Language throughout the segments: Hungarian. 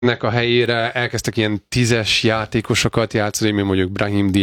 nek a helyére elkezdtek ilyen 10-es játékosokat játszani, mint mondjuk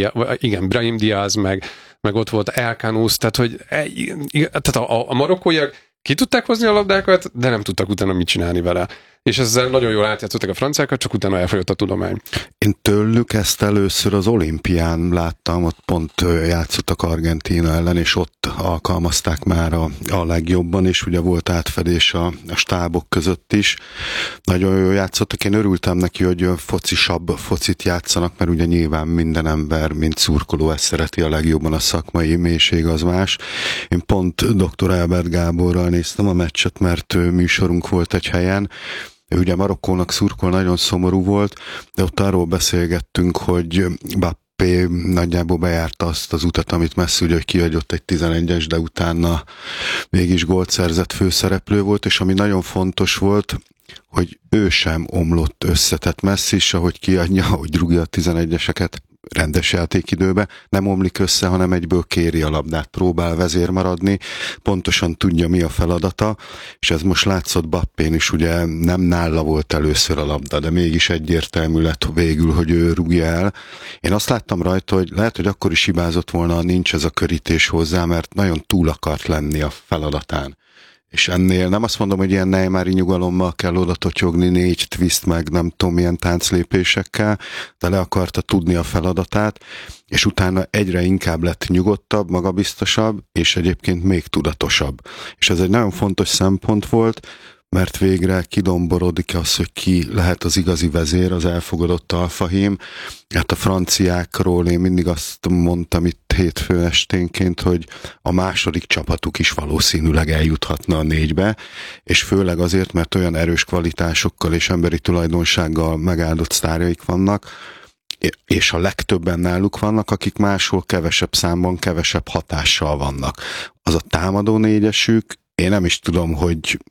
Brahim Diaz, meg ott volt El Khanous, tehát hogy tehát a marokkóiak ki tudták hozni a labdákat, de nem tudtak utána mit csinálni vele. És ezzel nagyon jól átjátszottak a franciákat, csak utána elfogyott a tudomány. Én tőlük ezt először az olimpián láttam, ott pont játszottak Argentína ellen, és ott alkalmazták már a legjobban, és ugye volt átfedés a stábok között is. Nagyon jól játszottak, én örültem neki, hogy focisabb focit játszanak, mert ugye nyilván minden ember, mint szurkoló, ezt szereti a legjobban, a szakmai mélység az más. Én pont dr. Albert Gáborral néztem a meccset, mert műsorunk volt egy helyen. Ő ugye Marokkónak szurkol, nagyon szomorú volt, de ott arról beszélgettünk, hogy Mbappé nagyjából bejárta azt az utat, amit Messi, ugye, hogy kiadott egy 11-es, de utána mégis gólt szerzett főszereplő volt, és ami nagyon fontos volt, hogy ő sem omlott össze, tehát Messi is, ahogy kiadja, ahogy rúgja a 11-eseket rendes játékidőbe, nem omlik össze, hanem egyből kéri a labdát, próbál vezér maradni, pontosan tudja, mi a feladata, és ez most látszott Mbappén is, ugye nem nála volt először a labda, de mégis egyértelmű lett végül, hogy ő rúgja el. Én azt láttam rajta, hogy lehet, hogy akkor is hibázott volna, nincs ez a körítés hozzá, mert nagyon túl akart lenni a feladatán. És ennél nem azt mondom, hogy ilyen Neymári nyugalommal kell oda totyogni, 4 twist, meg nem tudom milyen tánclépésekkel, de le akarta tudni a feladatát, és utána egyre inkább lett nyugodtabb, magabiztosabb, és egyébként még tudatosabb. És ez egy nagyon fontos szempont volt, mert végre kidomborodik az, hogy ki lehet az igazi vezér, az elfogadott alfahím. Hát a franciákról én mindig azt mondtam itt hétfő esténként, hogy a második csapatuk is valószínűleg eljuthatna a 4-be, és főleg azért, mert olyan erős kvalitásokkal és emberi tulajdonsággal megáldott sztárjaik vannak, és a legtöbben náluk vannak, akik máshol kevesebb számban, kevesebb hatással vannak. Az a támadó négyesük, én nem is tudom, hogy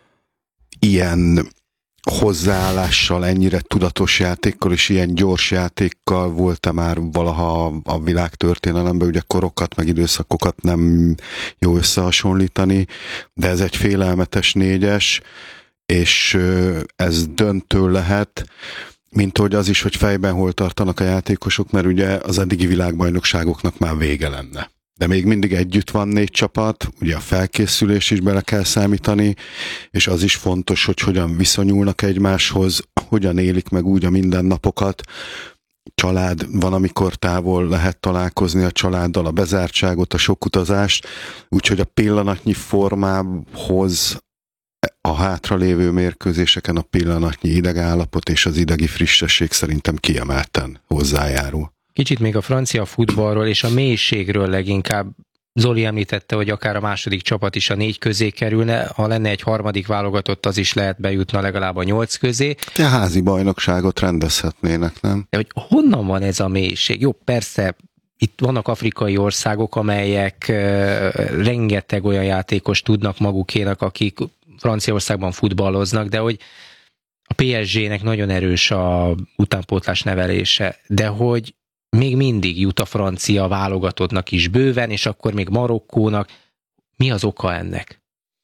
ilyen hozzáállással, ennyire tudatos játékkal és ilyen gyors játékkal volt-e már valaha a világtörténelemben, ugye korokat meg időszakokat nem jó összehasonlítani, de ez egy félelmetes 4-es, és ez döntő lehet, mint hogy az is, hogy fejben hol tartanak a játékosok, mert ugye az eddigi világbajnokságoknak már vége lenne. De még mindig együtt van 4 csapat, ugye a felkészülés is bele kell számítani, és az is fontos, hogy hogyan viszonyulnak egymáshoz, hogyan élik meg úgy a mindennapokat. Család van, amikor távol lehet találkozni a családdal, a bezártságot, a sok utazást, úgyhogy a pillanatnyi formához a hátralévő mérkőzéseken a pillanatnyi idegállapot és az idegi frissesség szerintem kiemelten hozzájárul. Kicsit még a francia futballról és a mélységről leginkább. Zoli említette, hogy akár a második csapat is a 4 közé kerülne, ha lenne egy harmadik válogatott, az is lehet bejutna legalább a 8 közé. A házi bajnokságot rendezhetnének, nem? De hogy honnan van ez a mélység? Jó, persze, itt vannak afrikai országok, amelyek rengeteg olyan játékos tudnak magukénak, akik Franciaországban futballoznak, de hogy a PSG-nek nagyon erős a utánpótlás nevelése, de hogy még mindig jut a francia válogatottnak is bőven, és akkor még Marokkónak. Mi az oka ennek?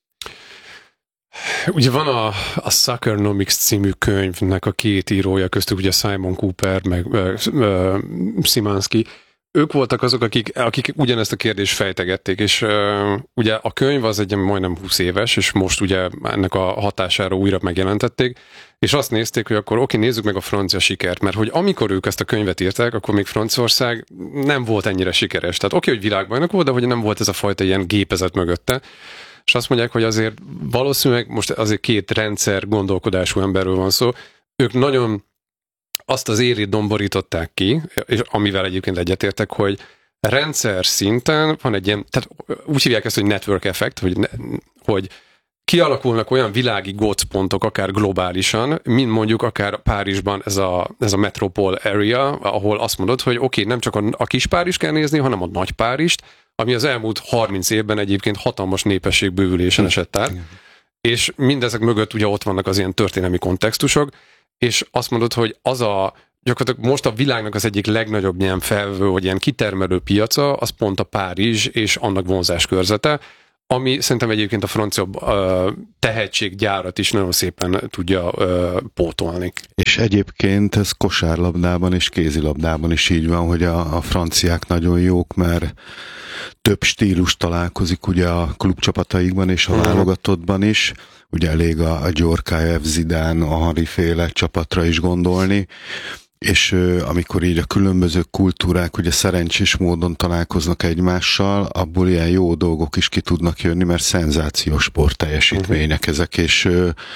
Ugye van a Soccernomics című könyvnek a 2 írója, köztük ugye Simon Cooper, meg Szymanski. Ők voltak azok, akik ugyanezt a kérdést fejtegették, és ugye a könyv az egy majdnem 20 éves, és most ugye ennek a hatására újra megjelentették, és azt nézték, hogy akkor nézzük meg a francia sikert, mert hogy amikor ők ezt a könyvet írták, akkor még Franciaország nem volt ennyire sikeres. Tehát hogy világbajnok volt, de hogy nem volt ez a fajta ilyen gépezet mögötte. És azt mondják, hogy azért valószínűleg most azért 2 rendszer gondolkodású emberről van szó, ők nagyon azt az érét domborították ki, és amivel egyébként egyetértek, hogy rendszer szinten van egy ilyen, tehát úgy hívják ezt, hogy network effect, hogy kialakulnak olyan világi gócpontok, akár globálisan, mint mondjuk akár Párizsban ez a metropol area, ahol azt mondod, hogy oké, nem csak a kis Párizs kell nézni, hanem a nagy Párizst, ami az elmúlt 30 évben egyébként hatalmas népességbővülésen esett át, és mindezek mögött ugye ott vannak az ilyen történelmi kontextusok, és azt mondod, hogy gyakorlatilag most a világnak az egyik legnagyobb ilyen felvő, vagy ilyen kitermelő piaca, az pont a Párizs és annak vonzás körzete, ami szerintem egyébként a francia tehetséggyárat is nagyon szépen tudja pótolni. És egyébként ez kosárlabdában és kézilabdában is így van, hogy a franciák nagyon jók, mert több stílus találkozik ugye a klubcsapataikban és a válogatottban is. Ugye elég a Györgyev, Zidane, a Henry féle csapatra is gondolni, és amikor így a különböző kultúrák ugye szerencsés módon találkoznak egymással, abból ilyen jó dolgok is ki tudnak jönni, mert szenzációs sportteljesítmények ezek, és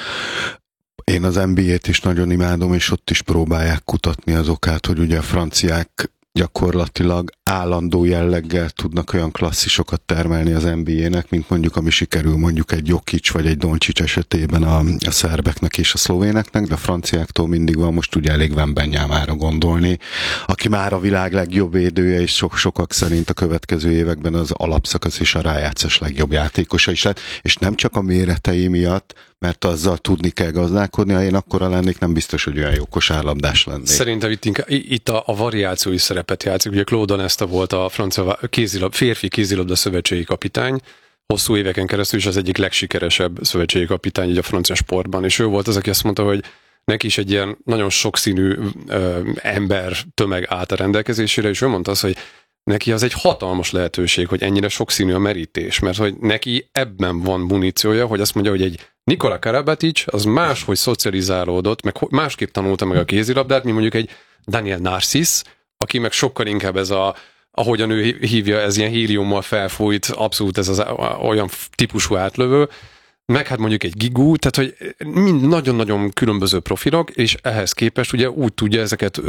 én az NBA-t is nagyon imádom, és ott is próbálják kutatni az okát, hogy ugye a franciák gyakorlatilag állandó jelleggel tudnak olyan klasszisokat termelni az NBA-nek, mint mondjuk ami sikerül mondjuk egy Jokic vagy egy Doncic esetében a szerbeknek és a szlovéneknek, de a franciáktól mindig van, most ugye elég Wembanyámára gondolni, aki már a világ legjobb védője, és sokak szerint a következő években az alapszakasz és a rájátszás legjobb játékosa is lett, és nem csak a méretei miatt, mert azzal tudni kell gazdálkodni, ha én akkora lennék, nem biztos, hogy olyan jó kosárlabdás lennék. Szerintem itt a variációi szerepet játszik. Ugye Claude Onesta volt a francia férfi kézilabda szövetségi kapitány, hosszú éveken keresztül is az egyik legsikeresebb szövetségi kapitány így a francia sportban, és ő volt az, aki azt mondta, hogy neki is egy ilyen nagyon sokszínű ember tömeg állt a rendelkezésére, és ő mondta azt, hogy neki az egy hatalmas lehetőség, hogy ennyire sokszínű a merítés, mert hogy neki ebben van muníciója, hogy azt mondja, hogy egy Nikola Karabatic az máshogy szocializálódott, meg másképp tanulta meg a kézilabdát, mint mondjuk egy Daniel Narcisz, aki meg sokkal inkább ez ahogyan ő hívja, ez ilyen héliummal felfújt, abszolút ez az olyan típusú átlövő, meg hát mondjuk egy Gigú, tehát hogy mind nagyon-nagyon különböző profilok, és ehhez képest ugye úgy tudja ezeket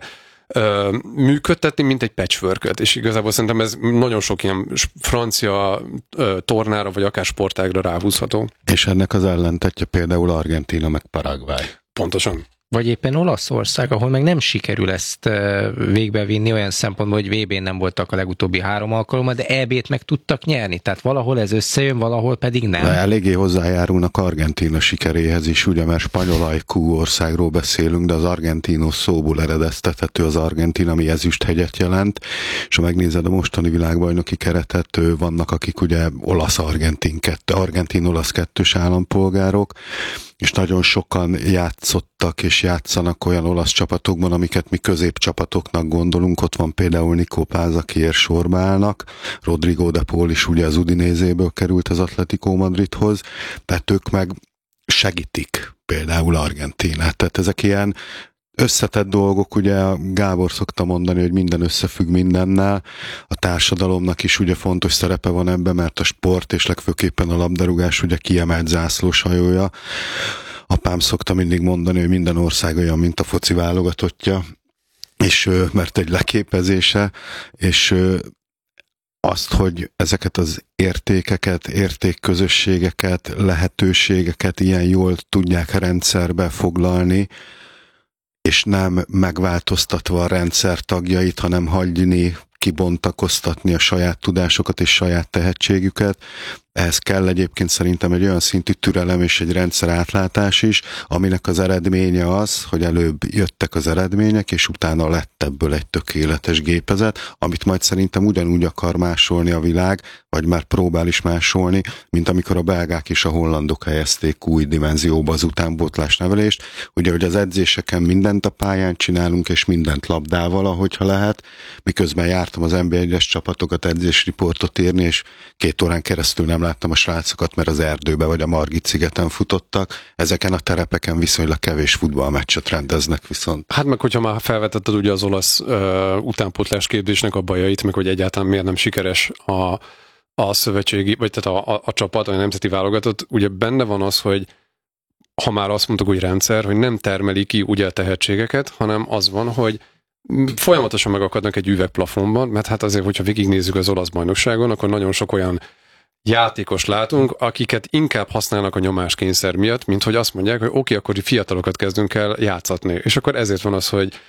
működtetni, mint egy patchworköt, és igazából szerintem ez nagyon sok ilyen francia tornára, vagy akár sportágra ráhúzható. És ennek az ellentetje például Argentína meg Paraguay. Pontosan. Vagy éppen Olaszország, ahol meg nem sikerül ezt végbevinni olyan szempontból, hogy VB-n nem voltak a legutóbbi 3 alkalommal, de EB-t meg tudtak nyerni. Tehát valahol ez összejön, valahol pedig nem. De eléggé hozzájárulnak Argentína sikeréhez is, ugye, mert spanyol ajkú országról beszélünk, de az argentinos szóból eredeztethető az argentin, ami ezüsthegyet jelent, és ha megnézed a mostani világbajnoki keretet, vannak akik ugye argentin-olasz kettős állampolgárok, és nagyon sokan játszottak és játszanak olyan olasz csapatokban, amiket mi középcsapatoknak gondolunk. Ott van például Nico Paz, akiért sorba állnak, Rodrigo de Paul is ugye az Udinéséből került az Atletico Madridhoz, tehát ők meg segítik például Argentinát. Tehát ezek ilyen összetett dolgok, ugye Gábor szokta mondani, hogy minden összefügg mindennel, a társadalomnak is ugye fontos szerepe van ebben, mert a sport és legfőképpen a labdarúgás ugye kiemelt zászlós hajója. Apám szokta mindig mondani, hogy minden ország olyan, mint a foci válogatottja, és mert egy leképezése, és azt, hogy ezeket az értékeket, értékközösségeket, lehetőségeket ilyen jól tudják rendszerbe foglalni, és nem megváltoztatva a rendszer tagjait, hanem hagyni, kibontakoztatni a saját tudásokat és saját tehetségüket. Ehhez kell egyébként szerintem egy olyan szintű türelem és egy rendszer átlátás is, aminek az eredménye az, hogy előbb jöttek az eredmények, és utána lett ebből egy tökéletes gépezet, amit majd szerintem ugyanúgy akar másolni a világ, vagy már próbál is másolni, mint amikor a belgák és a hollandok helyezték új dimenzióba az utánpótlás nevelést. Ugye, hogy az edzéseken mindent a pályán csinálunk, és mindent labdával, ahogyha lehet, miközben jártam az NB1-es csapatokat edzésriportot írni, és 2 órán keresztül nem láttam a srácokat, mert az erdőbe vagy a Margit-szigeten futottak. Ezeken a terepeken viszonylag kevés futballmeccset rendeznek viszont. Hát meg, hogyha már felvetetted ugye az olasz utánpótlás kérdésnek a bajait, meg hogy egyáltalán miért nem sikeres a szövetségi, vagy tehát a csapat, vagy a nemzeti válogatott, ugye benne van az, hogy ha már azt mondtuk, hogy rendszer, hogy nem termeli ki ugye a tehetségeket, hanem az van, hogy folyamatosan megakadnak egy üvegplafonban, mert hát azért, hogyha végignézzük az olasz bajnokságon, akkor nagyon sok olyan játékos látunk, akiket inkább használnak a nyomáskényszer miatt, mint hogy azt mondják, hogy oké, akkor fiatalokat kezdünk el játszatni. És akkor ezért van az, hogy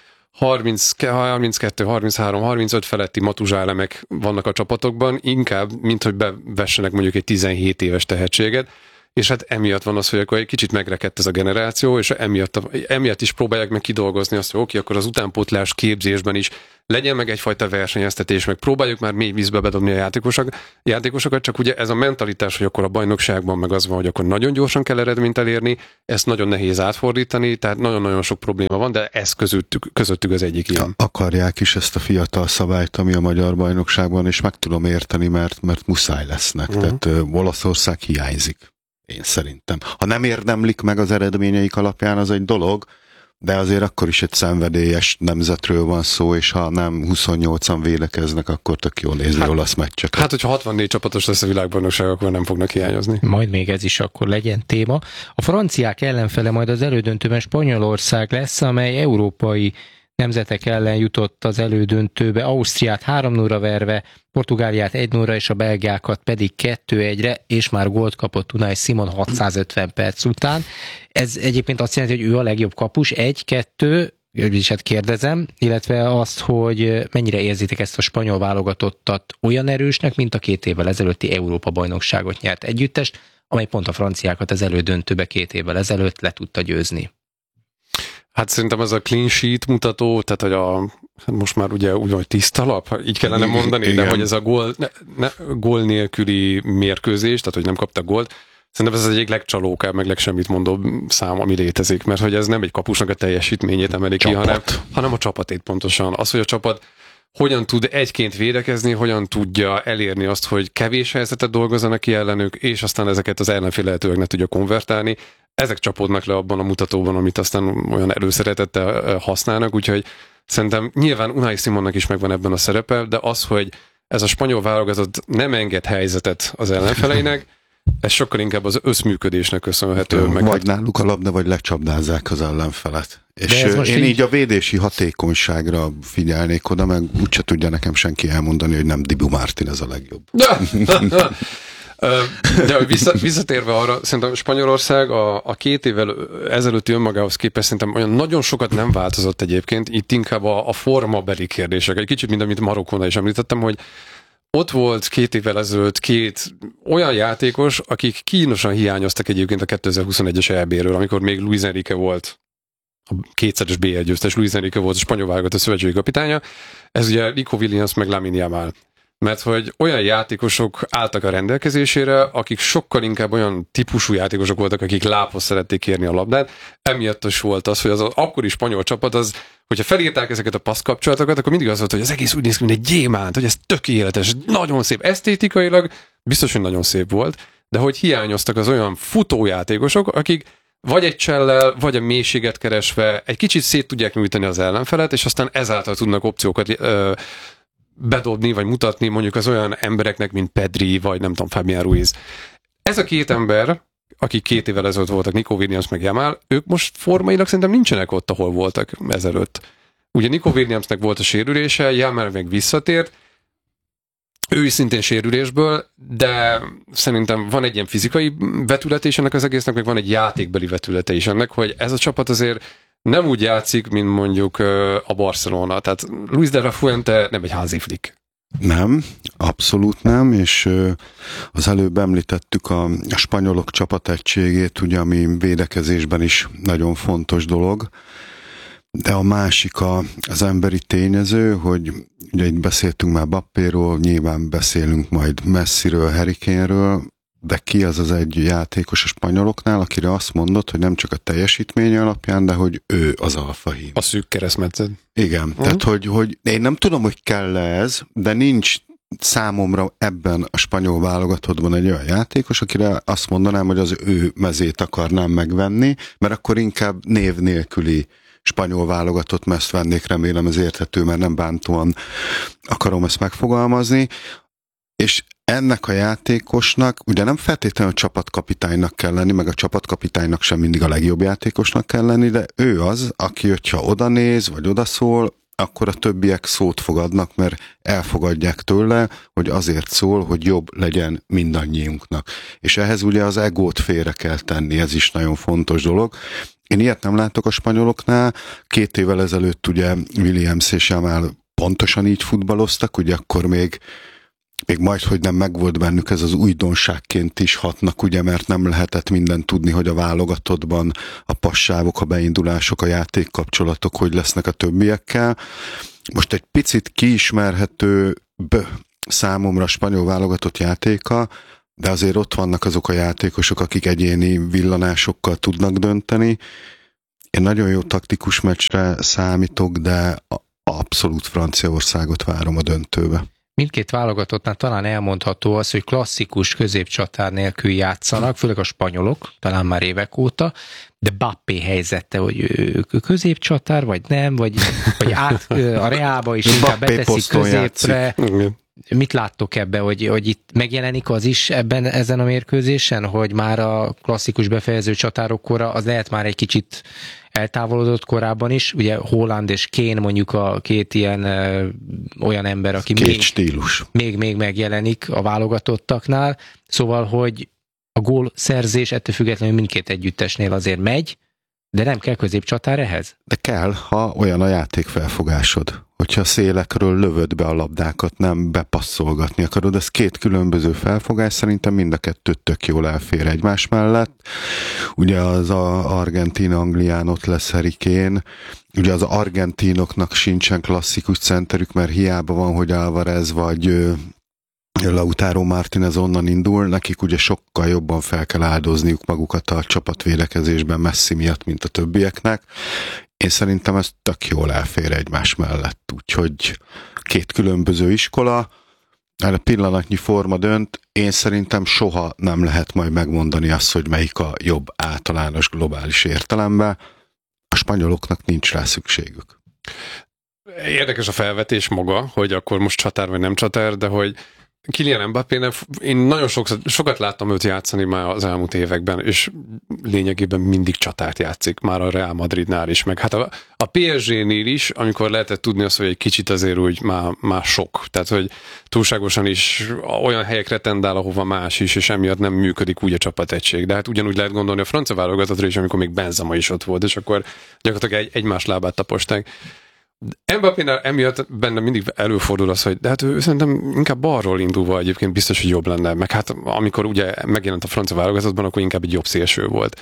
32, 33, 35 feletti matuzsálemek vannak a csapatokban, inkább, mint hogy bevessenek mondjuk egy 17 éves tehetséget, és hát emiatt van az, hogy akkor egy kicsit megrekedt ez a generáció, és emiatt is próbálják meg kidolgozni azt, hogy oké, akkor az utánpótlás képzésben is legyen meg egyfajta versenyeztetés, meg próbáljuk már mély vízbe bedobni a játékosokat, csak ugye ez a mentalitás, hogy akkor a bajnokságban meg az van, hogy akkor nagyon gyorsan kell eredményt elérni, ezt nagyon nehéz átfordítani, tehát nagyon-nagyon sok probléma van, de ez közöttük az egyik ilyen. Akarják is ezt a fiatal szabályt, ami a magyar bajnokságban, és meg tudom érteni, mert muszáj lesznek. Tehát Olaszország hiányzik, én szerintem. Ha nem érdemlik meg az eredményeik alapján, az egy dolog, de azért akkor is egy szenvedélyes nemzetről van szó, és ha nem 28-an védekeznek, akkor tök jól nézi olasz meccseket. Hát, hogyha 64 csapatos lesz a világbajnokság, akkor nem fognak hiányozni. Majd még ez is akkor legyen téma. A franciák ellenfele majd az elődöntőben Spanyolország lesz, amely európai nemzetek ellen jutott az elődöntőbe, Ausztriát 3-0-ra verve, Portugáliát 1-0-ra és a belgákat pedig 2-1-re, és már gólt kapott Unai Simon 650 perc után. Ez egyébként azt jelenti, hogy ő a legjobb kapus, 1-2, és hát kérdezem, illetve azt, hogy mennyire érzitek ezt a spanyol válogatottat olyan erősnek, mint a 2 évvel ezelőtti Európa-bajnokságot nyert együttest, amely pont a franciákat az elődöntőbe 2 évvel ezelőtt le tudta győzni. Hát szerintem ez a clean sheet mutató, tehát hogy most már ugye úgy vagy tiszta lap, így kellene mondani, igen. De hogy ez a gól nélküli mérkőzés, tehát hogy nem kaptak gólt, szerintem ez az egyik legcsalókább, meg legsemmit mondó szám, ami létezik, mert hogy ez nem egy kapusnak a teljesítményét emeli ki, hanem a csapatét pontosan. Az, hogy a csapat hogyan tud egyként védekezni, hogyan tudja elérni azt, hogy kevés helyzetet dolgozzanak ki ellenük, és aztán ezeket az ellenfél lehetőleg ne tudja konvertálni. Ezek csapódnak le abban a mutatóban, amit aztán olyan előszeretettel használnak, úgyhogy szerintem nyilván Unai Simonnak is megvan ebben a szerepe, de az, hogy ez a spanyol válogatott nem enged helyzetet az ellenfeleinek, ez sokkal inkább az összműködésnek köszönhető. Vagy náluk a labda, vagy lecsapdázzák az ellenfelet. És én így a védési hatékonyságra figyelnék oda, meg úgyse tudja nekem senki elmondani, hogy nem Dibu Martin ez a legjobb. De hogy visszatérve arra, szerintem Spanyolország a 2 évvel ezelőtti önmagához képest szerintem olyan nagyon sokat nem változott egyébként, itt inkább a formabeli kérdések. Egy kicsit, mint amit Marokkónál is említettem, hogy ott volt 2 évvel ezelőtt 2 olyan játékos, akik kínosan hiányoztak egyébként a 2021-es EB-ről, amikor még Luis Enrique volt a 2-szeres BL győztes, Luis Enrique volt a spanyol válogatott szövetségi kapitánya. Ez ugye Nico Williams meg Lamine Yamal. Mert hogy olyan játékosok álltak a rendelkezésére, akik sokkal inkább olyan típusú játékosok voltak, akik lábhoz szerették kérni a labdát. Emiatt is volt az, hogy az akkori spanyol csapat az, hogyha felírták ezeket a passzkapcsolatokat, akkor mindig az volt, hogy az egész úgy néz ki, mint egy gyémánt, hogy ez tökéletes, nagyon szép esztétikailag, biztos, hogy nagyon szép volt, de hogy hiányoztak az olyan futójátékosok, akik vagy egy csellel, vagy a mélységet keresve egy kicsit szét tudják nyújtani az ellenfelet, és aztán ezáltal tudnak opciókat bedobni, vagy mutatni mondjuk az olyan embereknek, mint Pedri, vagy nem tudom, Fabián Ruiz. Ez a 2 ember, akik 2 évvel ezelőtt voltak, Nico Williams meg Yamal, ők most formailag szerintem nincsenek ott, ahol voltak ezelőtt. Ugye Nico Williamsnek volt a sérülése, Yamal meg visszatért, ő is szintén sérülésből, de szerintem van egy ilyen fizikai vetülete is ennek az egésznek, meg van egy játékbeli vetülete is ennek, hogy ez a csapat azért nem úgy játszik, mint mondjuk a Barcelona. Tehát Luis de la Fuente nem egy házi flick. Nem, abszolút nem, és az előbb említettük a spanyolok csapategységét, ugye, ami védekezésben is nagyon fontos dolog, de a másik az emberi tényező, hogy ugye itt beszéltünk már Bappéról, nyilván beszélünk majd Messiről, Harry Kane-ről, de ki az az egy játékos a spanyoloknál, akire azt mondod, hogy nem csak a teljesítménye alapján, de hogy ő az alfahím. A szűk keresztmetszet. Igen, tehát hogy én nem tudom, hogy kell ez, de nincs számomra ebben a spanyol válogatottban egy olyan játékos, akire azt mondanám, hogy az ő mezét akarnám megvenni, mert akkor inkább név nélküli spanyol válogatott mezt vennék, remélem ez érthető, mert nem bántóan akarom ezt megfogalmazni, és ennek a játékosnak ugye nem feltétlenül a csapatkapitánynak kell lenni, meg a csapatkapitánynak sem mindig a legjobb játékosnak kell lenni, de ő az, aki, hogyha oda néz, vagy odaszól, akkor a többiek szót fogadnak, mert elfogadják tőle, hogy azért szól, hogy jobb legyen mindannyiunknak. És ehhez ugye az egót félre kell tenni, ez is nagyon fontos dolog. Én ilyet nem látok a spanyoloknál. 2 évvel ezelőtt ugye Williams és Yamal pontosan így futballoztak, ugye akkor még még majd, hogy nem megvolt bennük, ez az újdonságként is hatnak, ugye, mert nem lehetett mindent tudni, hogy a válogatottban a passávok, a beindulások, a játékkapcsolatok, hogy lesznek a többiekkel. Most egy picit kiismerhető számomra a spanyol válogatott játéka, de azért ott vannak azok a játékosok, akik egyéni villanásokkal tudnak dönteni. Én nagyon jó taktikus meccsre számítok, de abszolút Franciaországot várom a döntőbe. Mindkét válogatottnál talán elmondható az, hogy klasszikus középcsatár nélkül játszanak, főleg a spanyolok, talán már évek óta, de Mbappé helyzete, hogy középcsatár, vagy nem, vagy át a Reába is inkább beteszik középre. Mit láttok ebbe, hogy itt megjelenik az is ezen a mérkőzésen, hogy már a klasszikus befejező csatárok kora, az lehet már egy kicsit eltávolodott korábban is, ugye Haaland és Kane mondjuk a két ilyen olyan ember, aki még megjelenik a válogatottaknál, szóval, hogy a gól szerzés ettől függetlenül mindkét együttesnél azért megy, de nem kell középcsatár ehhez? De kell, ha olyan a játékfelfogásod. Hogyha szélekről lövöd be a labdákat, nem bepasszolgatni akarod. Ez két különböző felfogás, szerintem mind a kettő tök jól elfér egymás mellett. Ugye az Argentín-Anglián ott lesz Harry Kane. Ugye az argentinoknak sincsen klasszikus centerük, mert hiába van, hogy Alvarez vagy Lautaro Martínez onnan indul, nekik ugye sokkal jobban fel kell áldozniuk magukat a csapatvédekezésben Messi miatt, mint a többieknek. Én szerintem ez tök jól elfér egymás mellett, úgyhogy két különböző iskola, a pillanatnyi forma dönt, én szerintem soha nem lehet majd megmondani azt, hogy melyik a jobb általános globális értelemben. A spanyoloknak nincs rá szükségük. Érdekes a felvetés maga, hogy akkor most csatár vagy nem csatár, de hogy Kylian Mbappének, én nagyon sokat láttam őt játszani már az elmúlt években, és lényegében mindig csatárt játszik, már a Real Madridnál is, meg hát a PSG-nél is, amikor lehetett tudni azt, hogy egy kicsit azért úgy már sok, tehát hogy túlságosan is olyan helyekre tendál, ahova más is, és emiatt nem működik úgy a csapategység. De hát ugyanúgy lehet gondolni a francia válogatatra is, amikor még Benzema is ott volt, és akkor gyakorlatilag egymás lábát taposták. Mbappénál emiatt benne mindig előfordul az, hogy de hát ő szerintem inkább balról indulva egyébként biztos, hogy jobb lenne. Meg hát amikor ugye megjelent a francia válogatottban, akkor inkább egy jobb szélső volt.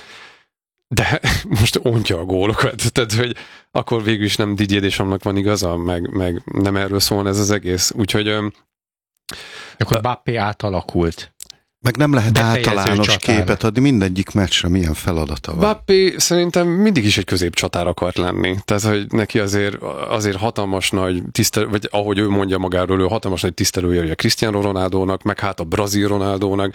De most ontja a gólokat, tehát hogy akkor végül is nem Didier Deschamps-nak van igaza, meg nem erről szól ez az egész. Úgyhogy akkor Mbappé átalakult. Meg nem lehet általános képet adni, mindegyik meccsre milyen feladata van. Mbappé szerintem mindig is egy középcsatár akart lenni. Tehát, hogy neki azért hatalmas nagy vagy ahogy ő mondja magáról, ő hatalmas nagy tisztelője a Cristiano Ronaldónak, meg hát a brazil Ronaldónak.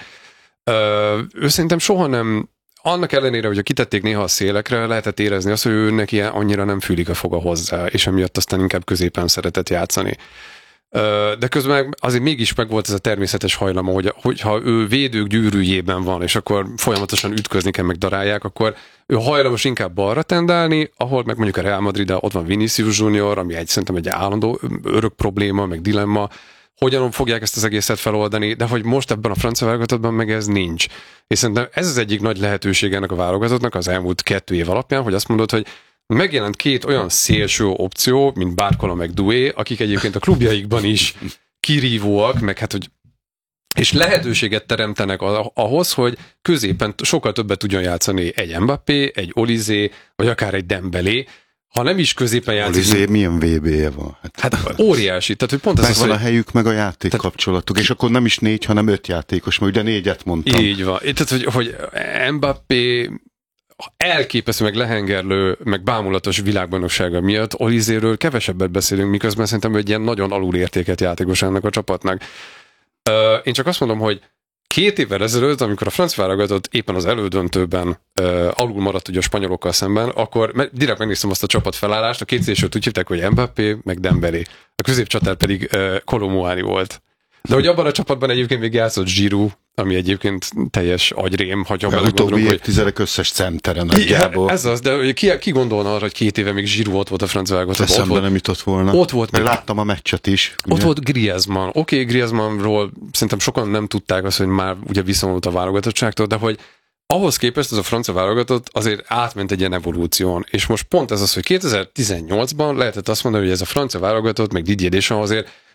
Ő szerintem soha nem, annak ellenére, hogy kitették néha a szélekre, lehetett érezni azt, hogy ő neki annyira nem fűlik a foga hozzá, és emiatt aztán inkább középen szeretett játszani. De közben azért mégis megvolt ez a természetes hajlama, hogyha ő védők gyűrűjében van, és akkor folyamatosan ütközni kell, meg darálják, akkor ő hajlamos inkább balra tendálni, ahol meg mondjuk a Real Madrid, ott van Vinicius Junior, ami szerintem egy állandó örök probléma, meg dilemma, hogyan fogják ezt az egészet feloldani, de hogy most ebben a francia válogatottban meg ez nincs. És szerintem ez az egyik nagy lehetőség ennek a válogatottnak az elmúlt 2 év alapján, hogy azt mondod, hogy megjelent 2 olyan szélső opció, mint Barcola meg Doué, akik egyébként a klubjaikban is kirívóak, meg hát, hogy és lehetőséget teremtenek ahhoz, hogy középen sokkal többet tudjon játszani egy Mbappé, egy Olizé, vagy akár egy Dembélé, ha nem is középen játszik. Olizé milyen VB-je van? Hát óriási. Tehát, hogy pont ez megvan a helyük, meg a játékkapcsolatuk, és akkor nem is 4, hanem 5 játékos, mert ugye 4-et mondtam. Így van. Tehát, hogy Mbappé elképesztő, meg lehengerlő, meg bámulatos világbajnoksága miatt Olizéről kevesebbet beszélünk, miközben szerintem egy ilyen nagyon alulértékelt játékos ennek a csapatnak. Én csak azt mondom, hogy 2 évvel ezelőtt, amikor a francia válogatott éppen az elődöntőben alul maradt ugye a spanyolokkal szemben, akkor direkt megnéztem azt a csapatfelállást, a 2 szélsőt úgy hívták, hogy Mbappé, meg Dembélé. A középcsatár pedig Kolo Muani volt. De hogy abban a csapatban egyébként még játszott Giroud, ami egyébként teljes agyrém, ha utóbbi évtizedek összes centere nagyjából. Ez az, de ki gondolna arra, hogy 2 éve még Giroud ott volt a francia válogatott? Eszembe nem jutott volna. Ott volt meg. Láttam a meccset is. Ott ugye? Volt Griezmann. Oké, Griezmannról szerintem sokan nem tudták azt, hogy már ugye visszavonult a válogatottságtól, de hogy ahhoz képest ez a francia válogatott azért átment egy ilyen evolúción. És most pont ez az, hogy 2018-ban lehetett azt mondani, hogy ez a francia válogatott, meg Didier Deschamps azért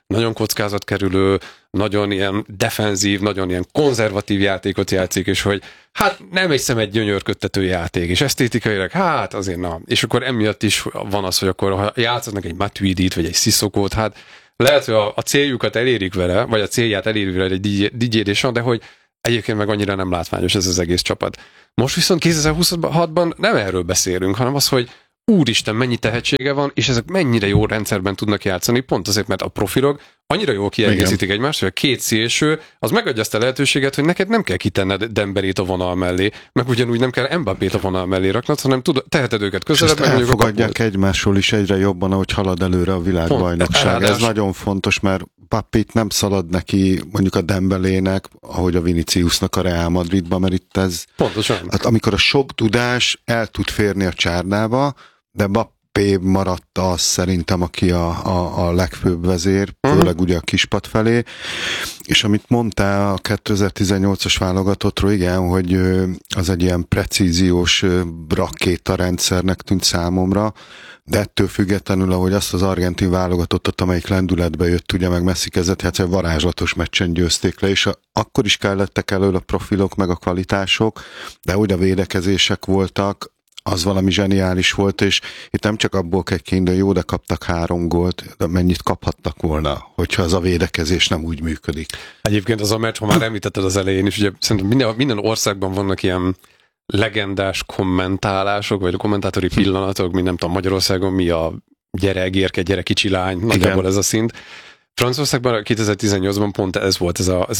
nagyon kockázatkerülő, nagyon ilyen defenzív, nagyon ilyen konzervatív játékot játszik, és hogy hát nem hiszem egy gyönyörködtető játék, és esztétikailag hát azért na. És akkor emiatt is van az, hogy akkor ha játszanak egy Matuidit, vagy egy Sissokót, hát lehet, hogy a céljukat elérik vele, vagy a célját elérik vele egy DJ Deschamps, de hogy egyébként meg annyira nem látványos ez az egész csapat. Most viszont 2026-ban nem erről beszélünk, hanem az, hogy úristen, mennyi tehetsége van, és ezek mennyire jó rendszerben tudnak játszani, pont azért, mert a profilok annyira jól kiegészítik egymást, hogy a két szélső, az megadja azt a lehetőséget, hogy neked nem kell kitenned Dembélét a vonal mellé, meg ugyanúgy nem kell Mbappét a vonal mellé raknod, hanem teheted őket közelebb. És ezt elfogadják egymásról is egyre jobban, ahogy halad előre a világbajnokság. Ez nagyon fontos, mert Mbappét nem szalad neki mondjuk a Dembelének, ahogy a Viniciusnak a Real Madridba, mert itt ez... Pontosan. Hát amikor a sok tudás el tud férni a csárdába, de Mbappé maradt az szerintem, aki a legfőbb vezér, főleg ugye a kispad felé, és amit mondtál a 2018-as válogatottról, igen, hogy az egy ilyen precíziós rakétarendszernek tűnt számomra, de ettől függetlenül, ahogy azt az argentin válogatottat, amelyik lendületbe jött, ugye meg Messi kezdett, hát egy varázslatos meccsen győzték le, és akkor is kellettek elől a profilok, meg a kvalitások, de úgy a védekezések voltak, az valami zseniális volt, és itt nem csak abból kell kiindulni, jó, de kaptak 3 gólt, de mennyit kaphattak volna, hogyha az a védekezés nem úgy működik. Egyébként az a meccs, ha már említetted az elején is, ugye szerintem minden országban vannak ilyen legendás kommentálások, vagy kommentátori pillanatok, mint nem tudom, Magyarországon mi a gyere egérke, gyere kicsi lány, nagyjából ez a szint. Franciaországban 2018-ban pont ez volt, ez az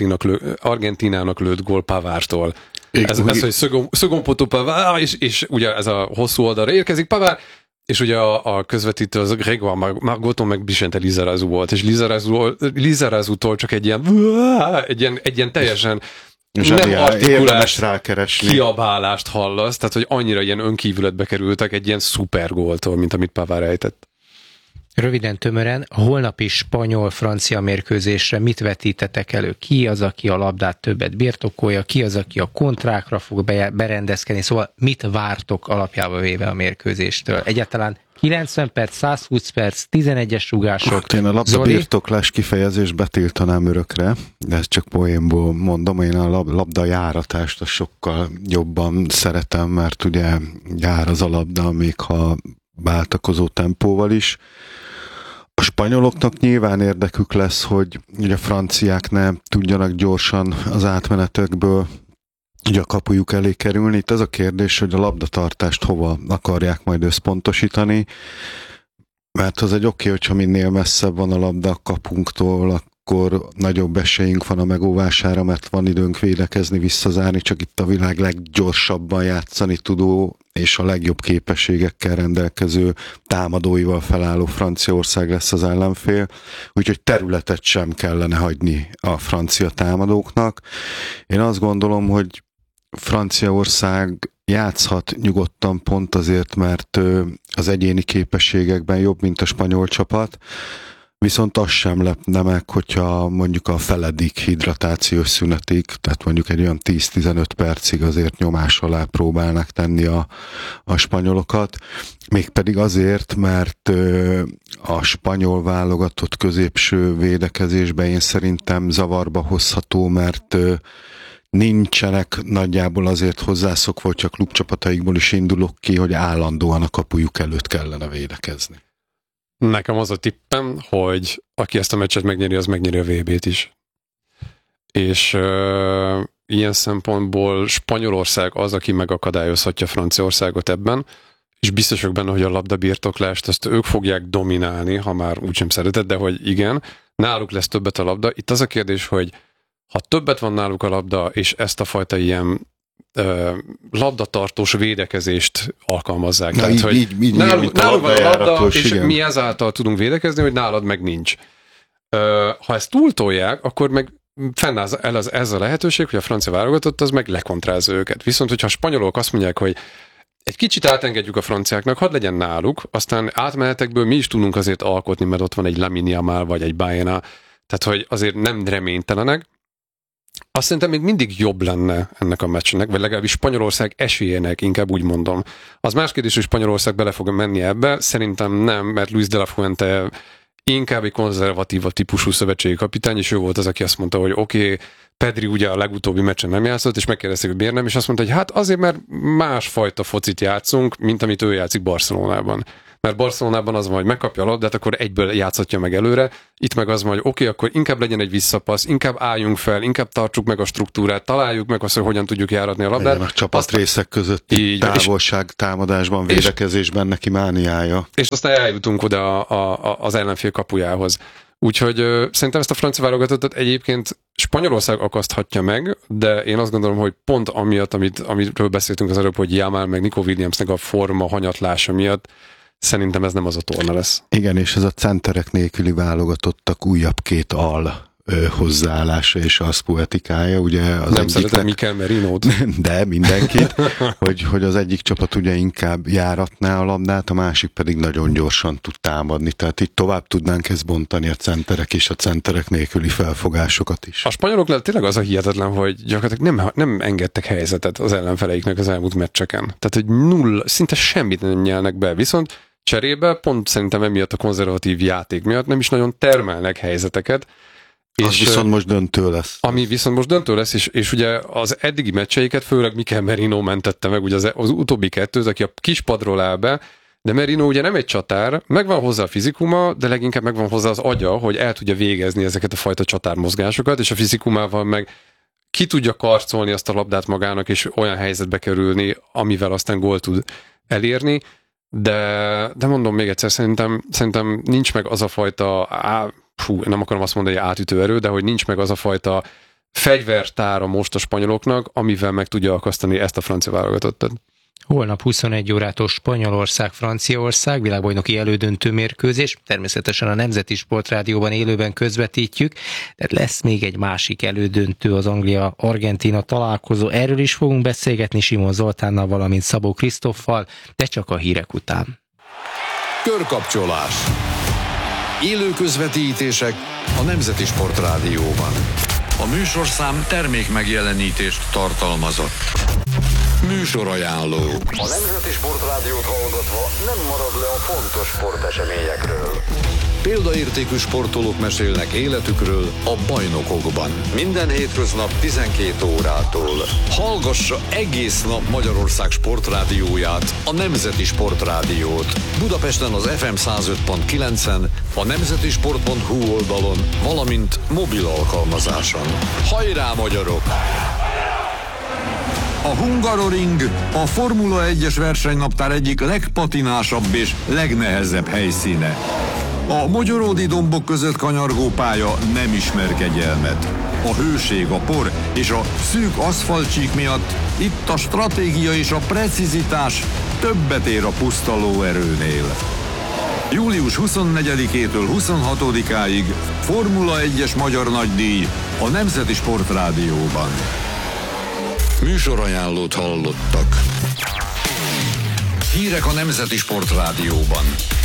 Argentinának lőtt gól Pavártól. Ez, hogy szögompotó Pavár, és ugye ez a hosszú oldalra érkezik Pavár, és ugye a közvetítő az Grégoire Margoton meg Vicente Lizarazu volt, és Lizarazútól csak egy ilyen teljesen nem artikulált kiabálást hallasz, tehát hogy annyira ilyen önkívületbe kerültek egy ilyen szuper góltól, mint amit Pavár ejtett. Röviden, tömören, a holnapi spanyol-francia mérkőzésre mit vetítetek elő? Ki az, aki a labdát többet birtokolja? Ki az, aki a kontrákra fog berendezkedni? Szóval mit vártok alapjába véve a mérkőzéstől? Egyáltalán 90 perc, 120 perc, 11-es rugások. Hát én a labdabirtoklás kifejezést betiltanám örökre, de ezt csak poénból mondom, én a labda járatást sokkal jobban szeretem, mert ugye jár az a labda, még ha váltakozó tempóval is. A spanyoloknak nyilván érdekük lesz, hogy ugye a franciák ne tudjanak gyorsan az átmenetekből ugye a kapujuk elé kerülni. Itt az a kérdés, hogy a labdatartást hova akarják majd összpontosítani, mert az egy oké, hogyha minél messzebb van a labda a kapunktól, akkor nagyobb esélyünk van a megóvására, mert van időnk védekezni, visszazárni, csak itt a világ leggyorsabban játszani tudó és a legjobb képességekkel rendelkező támadóival felálló Franciaország lesz az ellenfél, úgyhogy területet sem kellene hagyni a francia támadóknak. Én azt gondolom, hogy Franciaország játszhat nyugodtan pont azért, mert az egyéni képességekben jobb, mint a spanyol csapat, viszont az sem lepne meg, hogyha mondjuk a feledik hidratációs szünetig, tehát mondjuk egy olyan 10-15 percig azért nyomás alá próbálnak tenni a spanyolokat, mégpedig azért, mert a spanyol válogatott középső védekezésben én szerintem zavarba hozható, mert nincsenek nagyjából azért hozzászokva, hogy csak klubcsapataikból is indulok ki, hogy állandóan a kapujuk előtt kellene védekezni. Nekem az a tippem, hogy aki ezt a meccset megnyeri, az megnyeri a VB-t is. És ilyen szempontból Spanyolország az, aki megakadályozhatja Franciaországot ebben, és biztos vagyok benne, hogy a labdabirtoklást azt ők fogják dominálni, ha már úgysem szereted, de hogy igen, náluk lesz többet a labda. Itt az a kérdés, hogy ha többet van náluk a labda, és ezt a fajta ilyen labdatartós védekezést alkalmazzák. Na, tehát, így, hogy így nálunk van a labda, és igen. mi ezáltal tudunk védekezni, hogy nálad meg nincs. Ha ezt túltolják, akkor meg fennáll ez a lehetőség, hogy a francia válogatott az meg lekontrázza őket. Viszont, hogyha a spanyolok azt mondják, hogy egy kicsit átengedjük a franciáknak, hadd legyen náluk, aztán átmenetekből mi is tudunk azért alkotni, mert ott van egy Lamine Yamal vagy egy Baena, tehát hogy azért nem reménytelenek. Azt szerintem még mindig jobb lenne ennek a meccsnek, vagy legalábbis Spanyolország esélyének, inkább úgy mondom. Az más kérdés, hogy Spanyolország bele fog menni ebbe, szerintem nem, mert Luis de la Fuente inkább egy konzervatívabb típusú szövetségi kapitány, és ő volt az, aki azt mondta, hogy oké, Pedri ugye a legutóbbi meccsen nem játszott, és megkérdezték, hogy miért nem, és azt mondta, hogy hát azért, mert másfajta focit játszunk, mint amit ő játszik Barcelonában. Mert Barcelonában az van, hogy megkapja a labdát, akkor egyből játszhatja meg előre, itt meg az van, hogy oké, akkor inkább legyen egy visszapassz, inkább álljunk fel, inkább tartsuk meg a struktúrát, találjuk meg azt, hogy hogyan tudjuk járatni a labdát. Igen, a csapatrészek közötti távolság, támadásban, védekezésben neki mániája. És aztán eljutunk oda az ellenfél kapujához. Úgyhogy szerintem ezt a francia válogatottat egyébként Spanyolország akaszthatja meg, de én azt gondolom, hogy pont amiatt, amiről beszéltünk az előbb, hogy Yamal meg Nico Williamsnek a forma hanyatlása miatt, szerintem ez nem az a torna lesz. Igen, és ez a centerek nélküli válogatottak újabb két hozzáállása és az poetikája, ugye az nem szeretem Mikel Merinót. De mindenkit, hogy az egyik csapat ugye inkább járatná a labdát, a másik pedig nagyon gyorsan tud támadni, tehát itt tovább tudnánk ezt bontani a centerek és a centerek nélküli felfogásokat is. A spanyolok tényleg az a hihetetlen, hogy gyakorlatilag nem engedtek helyzetet az ellenfeleiknek az elmúlt meccseken. Tehát, hogy szinte semmit nem nyelnek be, viszont cserébe pont szerintem emiatt a konzervatív játék miatt nem is nagyon termelnek helyzeteket. Az viszont most döntő lesz. Ami viszont most döntő lesz, és ugye az eddigi meccseiket főleg Mikel Merino mentette meg, ugye az utóbbi kettőt, aki a kispadról áll be, de Merino ugye nem egy csatár, megvan hozzá a fizikuma, de leginkább megvan hozzá az agya, hogy el tudja végezni ezeket a fajta csatármozgásokat, és a fizikumával meg ki tudja karcolni azt a labdát magának, és olyan helyzetbe kerülni, amivel aztán gólt tud elérni. De mondom még egyszer, szerintem nincs meg az a fajta, nem akarom azt mondani, hogy átütő erő, de hogy nincs meg az a fajta fegyvertára most a spanyoloknak, amivel meg tudja akasztani ezt a francia válogatottat. Holnap 21 órától Spanyolország-Franciaország világbajnoki elődöntő mérkőzés. Természetesen a Nemzeti Sportrádióban élőben közvetítjük, de lesz még egy másik elődöntő, az Anglia-Argentína találkozó. Erről is fogunk beszélgetni Simon Zoltánnal, valamint Szabó Krisztoffal, de csak a hírek után. Körkapcsolás. Élő közvetítések a Nemzeti Sportrádióban. A műsorszám termékmegjelenítést tartalmazott. Műsorajánló. A Nemzeti Sportrádiót hallgatva nem marad le a fontos sporteseményekről. Példaértékű sportolók mesélnek életükről a bajnokokban. Minden hétköznap 12 órától. Hallgassa egész nap Magyarország sportrádióját, a Nemzeti Sportrádiót. Budapesten az FM 105.9-en, a nemzetisport.hu oldalon, valamint mobil alkalmazáson. Hajrá, magyarok! A Hungaroring a Formula 1-es versenynaptár egyik legpatinásabb és legnehezebb helyszíne. A mogyoródi dombok között kanyargó pálya nem ismer kegyelmet. A hőség, a por és a szűk aszfaltcsík miatt itt a stratégia és a precizitás többet ér a puszta lóerőnél. Július 24-től 26-áig Formula 1-es magyar nagydíj a Nemzeti Sportrádióban. Műsorajánlót hallottak. Hírek a Nemzeti Sportrádióban.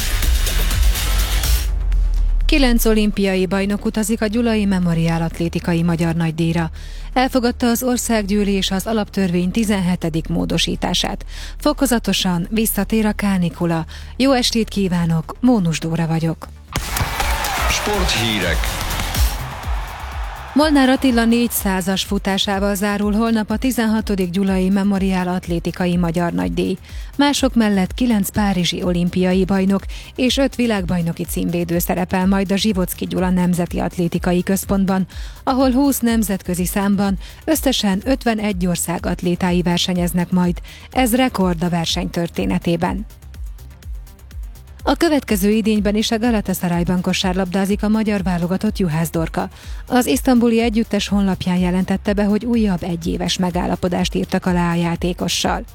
9 olimpiai bajnok utazik a Gyulai Memoriál atlétikai magyar nagydíjra. Elfogadta az országgyűlés az alaptörvény 17. módosítását. Fokozatosan visszatér a kánikula. Jó estét kívánok, Mónus Dóra vagyok. Sporthírek. Molnár Attila 400-as futásával zárul holnap a 16. Gyulai Memoriál atlétikai magyar nagydíj. Mások mellett 9 párizsi olimpiai bajnok és 5 világbajnoki címvédő szerepel majd a Zsivocki Gyula Nemzeti Atlétikai Központban, ahol 20 nemzetközi számban összesen 51 ország atlétái versenyeznek majd. Ez rekord a verseny történetében. A következő idényben is a Galatasarayban kosárlabdázik a magyar válogatott Juhász Dorka. Az isztambuli együttes honlapján jelentette be, hogy újabb egyéves megállapodást írtak alá a játékossal.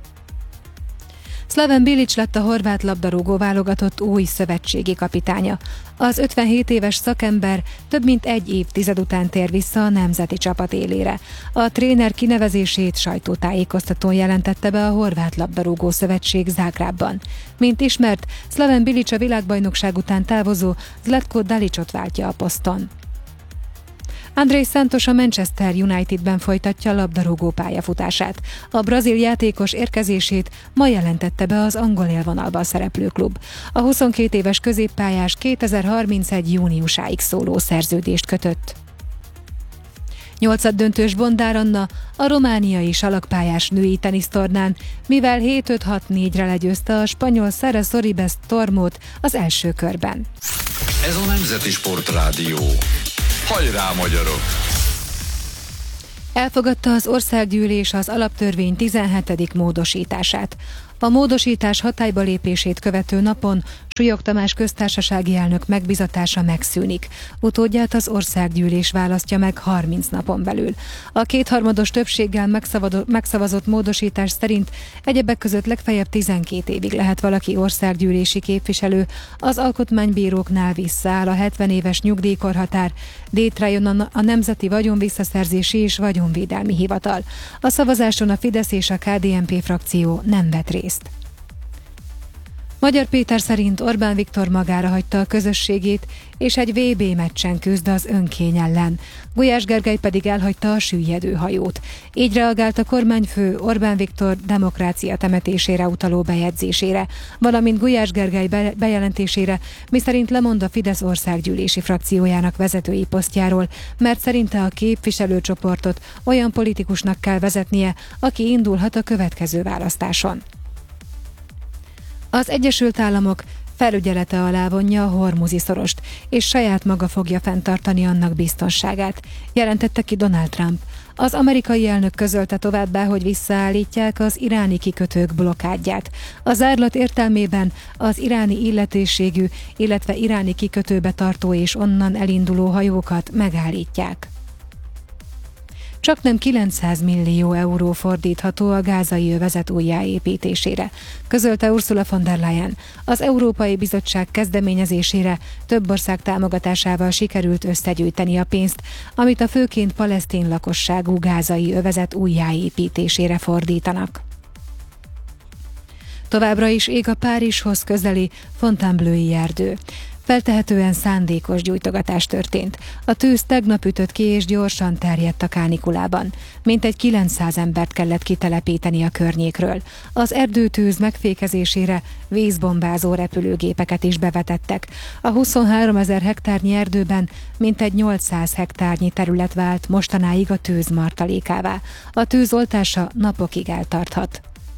Slaven Bilic lett a horvát labdarúgó válogatott új szövetségi kapitánya. Az 57 éves szakember több mint egy évtized után tér vissza a nemzeti csapat élére. A tréner kinevezését sajtótájékoztatón jelentette be a Horvát Labdarúgó Szövetség Zágrábban. Mint ismert, Slaven Bilic a világbajnokság után távozó Zlatko Dalicot váltja a poszton. Andrés Santos a Manchester Unitedben folytatja a labdarúgó pályafutását. A brazil játékos érkezését ma jelentette be az angol élvonalban szereplő klub. A 22 éves középpályás 2031. júniusáig szóló szerződést kötött. 8-döntős Bondár Anna a romániai salakpályás női tenisztornán, mivel 7-5-6-4-re legyőzte a spanyol Sara Sorribes Tormót az első körben. Ez a Nemzeti Sportrádió. Hajrá, magyarok! Elfogadta az országgyűlés az alaptörvény 17. módosítását. A módosítás hatályba lépését követő napon Súlyog Tamás köztársasági elnök megbizatása megszűnik. Utódját az országgyűlés választja meg 30 napon belül. A kétharmados többséggel megszavazott módosítás szerint egyebek között legfeljebb 12 évig lehet valaki országgyűlési képviselő, az alkotmánybíróknál visszaáll a 70 éves nyugdíjkorhatár, létre jön a Nemzeti Vagyonvisszaszerzési és Vagyonvédelmi Hivatal. A szavazáson a Fidesz és a KDNP frakció nem vett részt. Magyar Péter szerint Orbán Viktor magára hagyta a közösségét, és egy VB meccsen küzd az önkény ellen. Gulyás Gergely pedig elhagyta a süllyedő hajót. Így reagált a kormányfő Orbán Viktor demokrácia temetésére utaló bejegyzésére, valamint Gulyás Gergely bejelentésére, miszerint lemond a Fidesz országgyűlési frakciójának vezetői posztjáról, mert szerinte a képviselőcsoportot olyan politikusnak kell vezetnie, aki indulhat a következő választáson. Az Egyesült Államok felügyelete alá vonja a Hormuzi szorost, és saját maga fogja fenntartani annak biztonságát, jelentette ki Donald Trump. Az amerikai elnök közölte továbbá, hogy visszaállítják az iráni kikötők blokkádját. A zárlat értelmében az iráni illetésségű, illetve iráni kikötőbe tartó és onnan elinduló hajókat megállítják. Csaknem 900 millió euró fordítható a gázai övezet újjáépítésére, közölte Ursula von der Leyen. Az Európai Bizottság kezdeményezésére több ország támogatásával sikerült összegyűjteni a pénzt, amit a főként palesztin lakosságú gázai övezet újjáépítésére fordítanak. Továbbra is ég a Párizshoz közeli Fontainebleau-i erdő. Feltehetően szándékos gyújtogatás történt. A tűz tegnap ütött ki és gyorsan terjedt a kánikulában. Mintegy 900 embert kellett kitelepíteni a környékről. Az erdőtűz megfékezésére vízbombázó repülőgépeket is bevetettek. A 23 000 hektárnyi erdőben mintegy 800 hektárnyi terület vált mostanáig a tűz martalékává. A tűz oltása napokig eltarthat.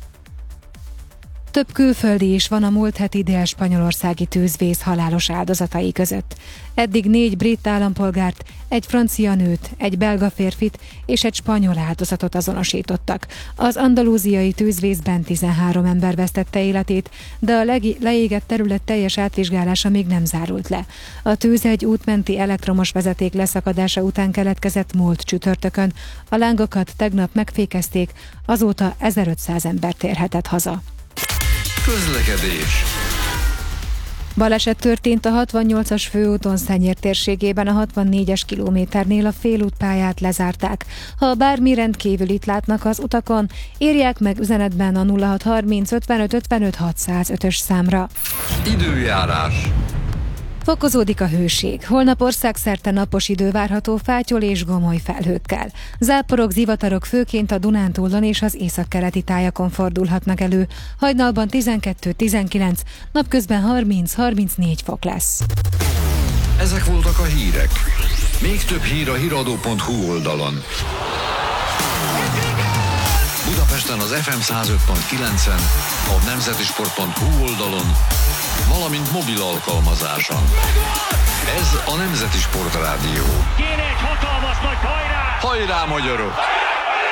Több külföldi is van a múlt heti dél-spanyolországi tűzvész halálos áldozatai között. Eddig 4 brit állampolgárt, egy francia nőt, egy belga férfit és egy spanyol áldozatot azonosítottak. Az andalúziai tűzvészben 13 ember vesztette életét, de a leégett terület teljes átvizsgálása még nem zárult le. A tűz egy útmenti elektromos vezeték leszakadása után keletkezett múlt csütörtökön. A lángokat tegnap megfékezték, azóta 1500 ember térhetett haza. Közlekedés. Baleset történt a 68-as főúton Szenyér térségében, a 64-es kilométernél a félútpályát lezárták. Ha bármi rendkívülit látnak az utakon, írják meg üzenetben a 0630 55 55 605-ös számra. Időjárás. Fokozódik a hőség. Holnap országszerte napos idő várható fátyol és gomoly felhőkkel. Záporok, zivatarok főként a Dunántúlon és az északkeleti tájakon fordulhatnak elő. Hajnalban 12-19, napközben 30-34 fok lesz. Ezek voltak a hírek. Még több hír a hiradó.hu oldalon. Budapesten az FM 105.9-en, a nemzetisport.hu oldalon, valamint mobil alkalmazáson. Ez a Nemzeti Sportrádió. Kéne egy hatalmas nagy hajrá! Hajrá, magyarok!